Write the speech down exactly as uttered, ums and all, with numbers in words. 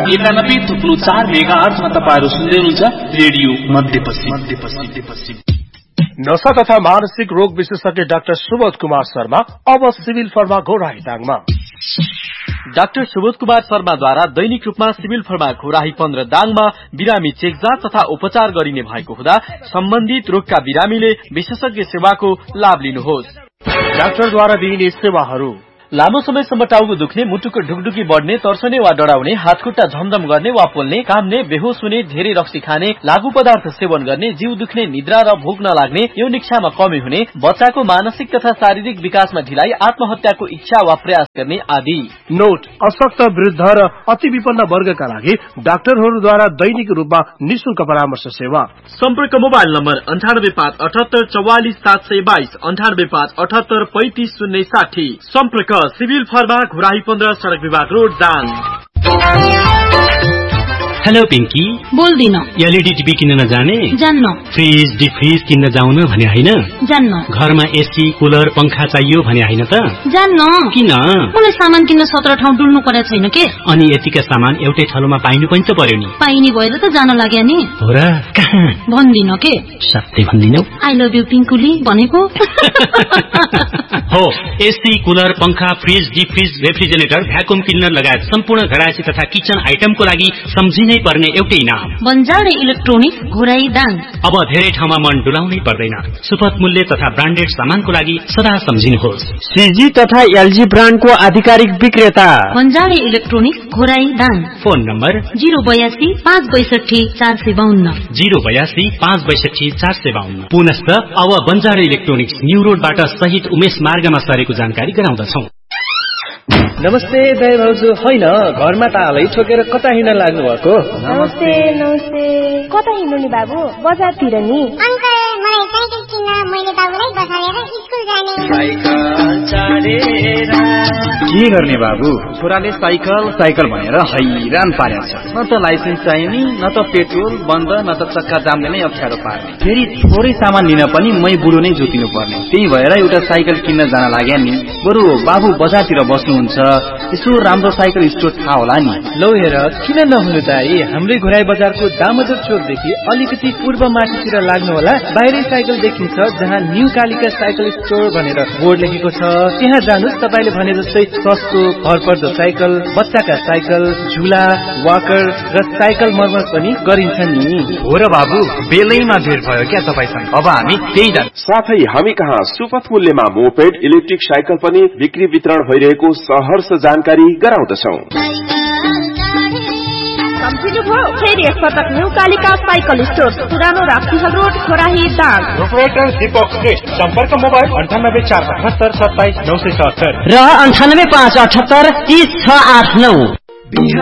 एकानब्बे थुप्रो चार मेगा अर्थमा तपाईहरु सुन्दै हुनुहुन्छ रेडियो मध्यपश्चिम मध्यपश्चिम। नशा तथा मानसिक रोग विशेषज्ञ डाक्टर सुबोध कुमार शर्मा अब civil pharma Ghorahi दाङमा। Doctor Subodh Kumar शर्माद्वारा दैनिक रूपमा सिभिल फर्मा घोराही पन्ध्र दाङमा बिरामी चेकजाँच तथा उपचार गरिने भएको हुँदा सम्बन्धित रोगका बिरामीले विशेषज्ञ सेवाको लाभ लिनुहोस्। डाक्टरद्वारा दिइने सेवाहरू: लामो समयसम्म टाउको दुख्ने, मुटुको ढुकढुकी बढ्ने, तर्सने वा डराउने, हातखुट्टा झमझम गर्ने वा पोल्ने, काम्ने, बेहोस हुने, धेरै रक्सी खाने, लागू पदार्थ सेवन गर्ने, जिउ दुख्ने, निद्रा र भोक नलाग्ने, यौन इच्छामा कमी हुने, बच्चाको मानसिक तथा शारीरिक विकासमा ढिलाइ, आत्महत्याको इच्छा वा प्रयास गर्ने आदि। नोट: अशक्त, वृद्ध र अति विपन्न वर्गका लागि डाक्टरहरूद्वारा दैनिक रूपमा निशुल्क परामर्श सेवा। सम्पर्क मोबाइल नम्बर अन्ठानब्बे पाँच अठहत्तर चौवालिस सात सय बाइस, अन्ठानब्बे पाँच अठहत्तर पैंतिस शून्य साठी। सम्पर्क सिभिल फर्मा घोराही पन्ध्र, सड़क विभाग road, Dang. Hello Pinky, बोल्दिन। LED TV किन्न नजाने? जान्न। फ्रिज डिफ्रिज किन्न जाउन भने हैन? जान्न। घरमा एसी कुलर पंखा चाहियो भने हैन त? जान्न। किन? मलाई सामान किन्न सत्र ठाउँ डुल्नु पर्या छैन के? अनि यतिका सामान एउटै ठाउँमा पाइनु पनि त पर्यो नि। पाइने भएर त जान लाग्या नि। हो र? कहाँ? भन्दिन के। सत्य भन्दिनौ? आई लभ यु पिंकुली भनेको। हो, एसी कुलर पंखा फ्रिज डिफ्रिज रेफ्रिजरेटर भ्याकुम क्लिनर लगायत सम्पूर्ण घरायसी तथा किचन आइटमको लागि सम्झिनै पर्ने एउटै नाम बन्जारे इलेक्ट्रोनिक्स घोराही दाङ। अब धेरै ठाउँमा मन डुलाउनै पर्दैन। सुपथ मूल्य तथा ब्रान्डेड सामानको लागि सदा सम्झिनुहोस्। सीजी तथा एलजी ब्रान्डको आधिकारिक विक्रेता बन्जारे electronics Ghorahi Dang. Phone number zero बयासी पाँच बैसठी चार सय बाहन्न जीरो बयासी पाँच बैसठी चार सय बाहन्न। पुनश्च अब बन्जारे इलेक्ट्रोनिक्स न्यू रोडबाट सहित उमेश मार्गमा सरेको जानकारी गराउँदछौ। नमस्ते दाइ भाउजू। होइन, घरमा तालै ठोकेर कता हिँड्न लाग्नु भएको? नमस्ते नमस्ते। कता हिँड्नु नि बाबु? बजारतिर नि। अंकल, मलाई साइकल किन्न मैले बाबुलाई बसालेर स्कुल जाने। साइकल चढेर के गर्ने बाबु? छोराले साइकल साइकल भनेर हैरान पारेको छ। न त लाइसेन्स चाहिने, न त पेट्रोल बन्द, न त चक्का जामले नै अप्ठ्यारो पार्ने। फेरि थोरै सामान लिन पनि मै बुढो नै जोतिनु पर्ने। त्यही भएर एउटा साइकल किन्न जान लाग्या नि। बरु बाबु बजारतिर बस्नुहुन्छ, यसो राम्रो साइकल स्टोर थाहा होला नि। लौ हेर, किन नहुनु दाइ? हाम्रै घोराही बजारको दामोदर चोकदेखि अलिकति पूर्व माथितिर लाग्नु होला। बाहिरै साइकल देखिन्छ जहाँ न्यू कालिका साइकल स्टोर भनेर बोर्ड लेखेको छ। त्यहाँ जानुस्। तपाईले भने जस्तै सस्तो भरपर्दो साइकल, बच्चाका साइकल, झुला, वाकर र साइकल मर्मत पनि गरिन्छ नि। हो र बाबु, बेलैमा भेट भयो क्या तपाईसँग। अब हामी त्यही जान्छौँ। साथै हामी कहाँ सुपथ मूल्यमा मोपेड इलेक्ट्रिक साइकल पनि बिक्री वितरण भइरहेको सहर्ष जानकारी गराउँदछौ। सम्झिनुभयो? फेरि एकपटक न्यू कालिका साइकल स्टोर, पुरानो राप्तीहल रोड, घोराही दाङ। प्रोपराइटर दीपक श्रेष्ठ। सम्पर्क मोबाइल अन्ठानब्बे चार अठहत्तर सत्ताइस नौ सय सत्तर र अन्ठानब्बे पाँच अठहत्तर तीस छ आठ नौ।